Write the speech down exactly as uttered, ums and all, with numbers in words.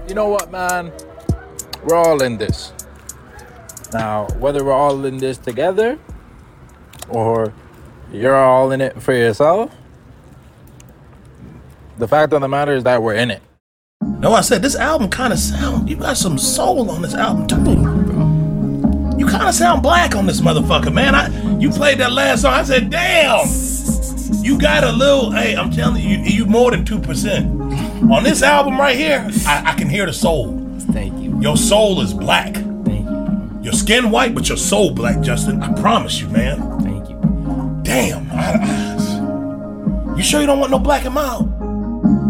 you know what, man? We're all in this. Now, whether we're all in this together or you're all in it for yourself, the fact of the matter is that we're in it. No, I said this album kind of sound, you got some soul on this album too. You kind of sound black on this motherfucker, man. I You played that last song, I said, damn. You got a little, hey, I'm telling you, you, you more than two percent. On this album right here, I, I can hear the soul. Thank you. Your soul is black. Thank you. Your skin white, but your soul black, Justin. I promise you, man. Thank you. Damn. I, I, you sure you don't want no black in my